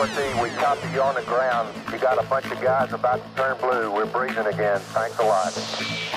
Dorothy. We copy you on the ground. You got a bunch of guys about to turn blue. We're breathing again. Thanks a lot.